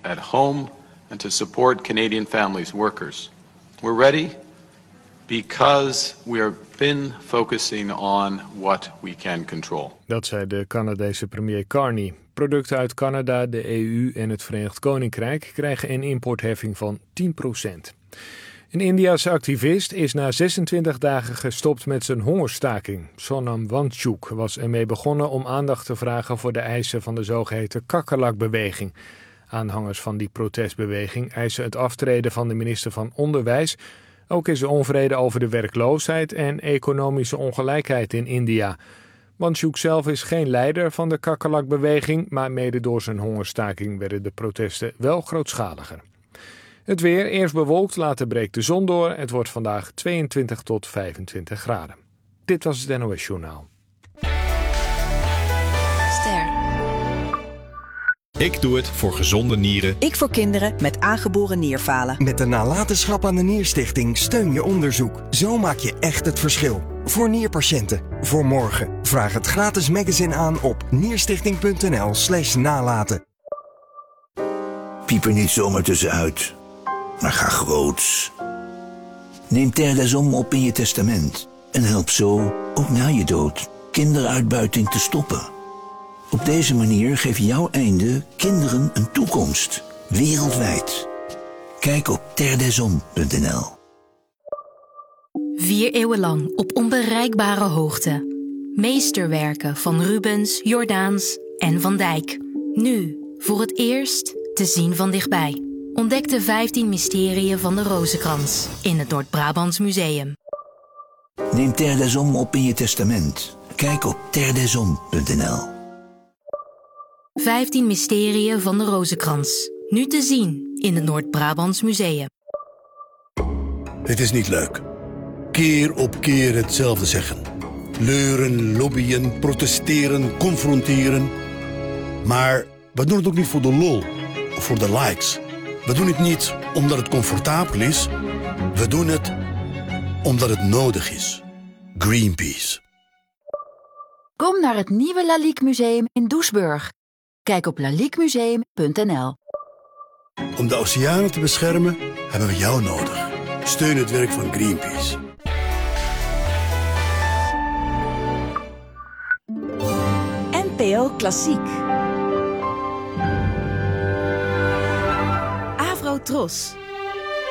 at home and to support Canadian families, workers. We're ready because we have been focusing on what we can control. Dat zei de Canadese premier Carney. Producten uit Canada, de EU en het Verenigd Koninkrijk krijgen een importheffing van 10%. Een Indiase activist is na 26 dagen gestopt met zijn hongerstaking. Sonam Wangchuk was ermee begonnen om aandacht te vragen voor de eisen van de zogeheten kakkerlakbeweging. Aanhangers van die protestbeweging eisen het aftreden van de minister van Onderwijs. Ook is er onvrede over de werkloosheid en economische ongelijkheid in India. Wangchuk zelf is geen leider van de kakkerlakbeweging, maar mede door zijn hongerstaking werden de protesten wel grootschaliger. Het weer, eerst bewolkt, later breekt de zon door. Het wordt vandaag 22 tot 25 graden. Dit was het NOS Journaal. Ster. Ik doe het voor gezonde nieren. Ik voor kinderen met aangeboren nierfalen. Met de nalatenschap aan de Nierstichting steun je onderzoek. Zo maak je echt het verschil. Voor nierpatiënten. Voor morgen. Vraag het gratis magazine aan op nierstichting.nl/nalaten. Piep er niet zomaar tussenuit, maar ga groots. Neem Terre des Hommes op in je testament en help zo, ook na je dood, kinderuitbuiting te stoppen. Op deze manier geef jouw einde kinderen een toekomst, wereldwijd. Kijk op terredeshommes.nl. 4 eeuwen lang op onbereikbare hoogte. Meesterwerken van Rubens, Jordaens en Van Dijk. Nu, voor het eerst, te zien van dichtbij. Ontdek de 15 mysterieën van de Rozenkrans in het Noord-Brabants Museum. Neem Terre des Hommes op in je testament. Kijk op terredeshommes.nl. 15 mysterieën van de Rozenkrans. Nu te zien in het Noord-Brabants Museum. Het is niet leuk. Keer op keer hetzelfde zeggen. Leuren, lobbyen, protesteren, confronteren. Maar we doen het ook niet voor de lol of voor de likes. We doen het niet omdat het comfortabel is. We doen het omdat het nodig is. Greenpeace. Kom naar het nieuwe Lalique Museum in Doesburg. Kijk op laliquemuseum.nl. Om de oceanen te beschermen hebben we jou nodig. Steun het werk van Greenpeace. NPO Klassiek. Avro Tros.